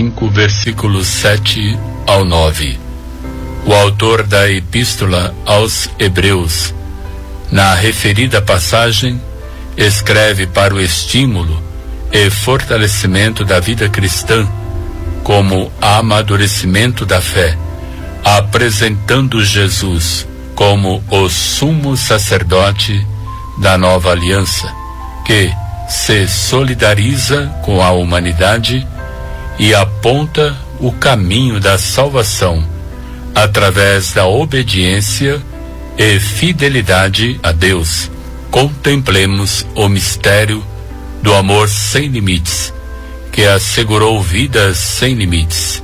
5, versículos 7 ao 9. O autor da Epístola aos Hebreus, na referida passagem, escreve para o estímulo e fortalecimento da vida cristã, como amadurecimento da fé, apresentando Jesus como o sumo sacerdote da nova aliança, que se solidariza com a humanidade e aponta o caminho da salvação através da obediência e fidelidade a Deus. Contemplemos o mistério do amor sem limites, que assegurou vidas sem limites.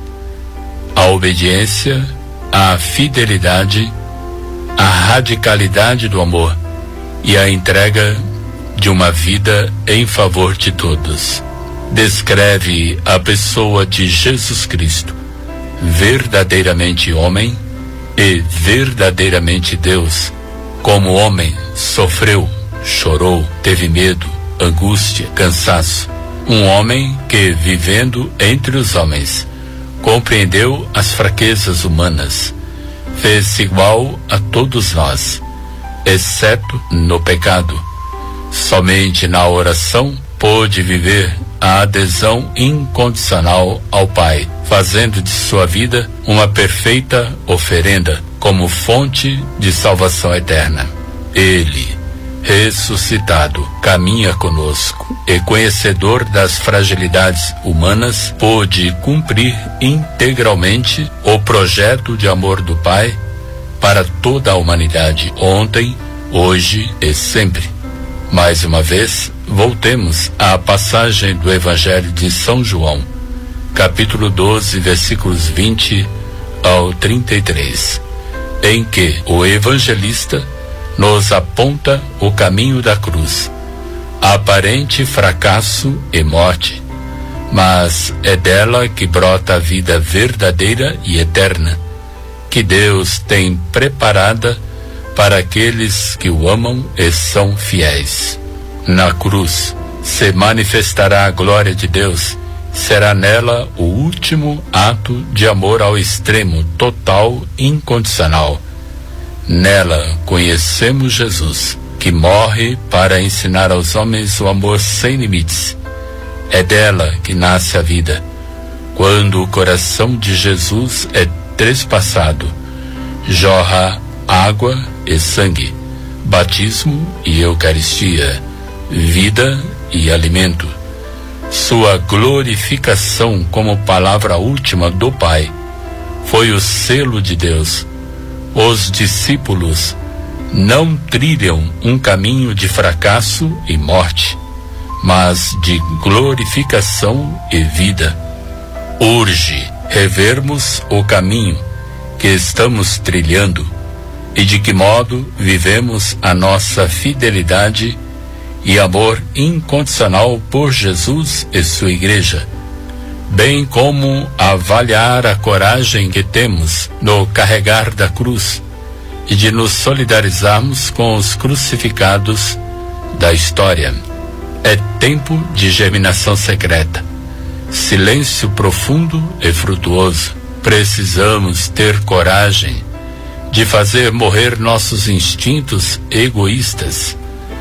A obediência, a fidelidade, a radicalidade do amor e a entrega de uma vida em favor de todos. Descreve a pessoa de Jesus Cristo, verdadeiramente homem e verdadeiramente Deus. Como homem, sofreu, chorou, teve medo, angústia, cansaço. Um homem que, vivendo entre os homens, compreendeu as fraquezas humanas, fez-se igual a todos nós, exceto no pecado. Somente na oração pôde viver a adesão incondicional ao Pai, fazendo de sua vida uma perfeita oferenda, como fonte de salvação eterna. Ele, ressuscitado, caminha conosco e, conhecedor das fragilidades humanas, pôde cumprir integralmente o projeto de amor do Pai para toda a humanidade, ontem, hoje e sempre. Mais uma vez, voltemos à passagem do Evangelho de São João, capítulo 12, versículos 20 ao 33, em que o evangelista nos aponta o caminho da cruz, aparente fracasso e morte, mas é dela que brota a vida verdadeira e eterna, que Deus tem preparada para aqueles que o amam e são fiéis. Na cruz se manifestará a glória de Deus, será nela o último ato de amor ao extremo, total, incondicional. Nela conhecemos Jesus, que morre para ensinar aos homens o amor sem limites. É dela que nasce a vida. Quando o coração de Jesus é trespassado, jorra água e sangue, batismo e Eucaristia, vida e alimento. Sua glorificação como palavra última do Pai foi o selo de Deus. Os discípulos não trilham um caminho de fracasso e morte, mas de glorificação e vida. Urge revermos o caminho que estamos trilhando e de que modo vivemos a nossa fidelidade e amor incondicional por Jesus e sua Igreja, bem como avaliar a coragem que temos no carregar da cruz e de nos solidarizarmos com os crucificados da história. É tempo de germinação secreta, silêncio profundo e frutuoso. Precisamos ter coragem de fazer morrer nossos instintos egoístas,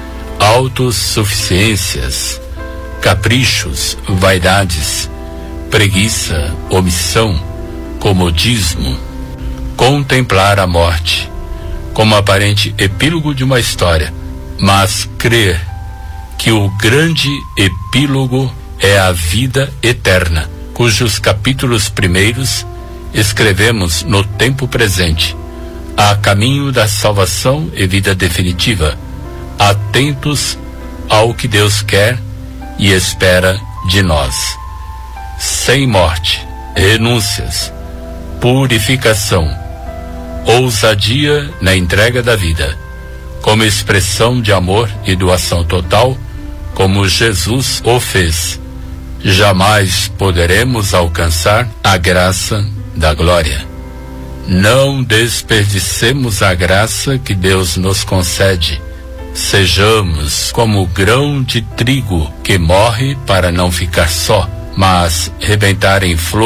autossuficiências, caprichos, vaidades, preguiça, omissão, comodismo. Contemplar a morte como aparente epílogo de uma história, mas crer que o grande epílogo é a vida eterna, cujos capítulos primeiros escrevemos no tempo presente, a caminho da salvação e vida definitiva, atentos ao que Deus quer e espera de nós. Sem morte, renúncias, purificação, ousadia na entrega da vida, como expressão de amor e doação total, como Jesus o fez, jamais poderemos alcançar a graça da glória. Não desperdicemos a graça que Deus nos concede. Sejamos como o grão de trigo que morre para não ficar só, mas rebentar em flor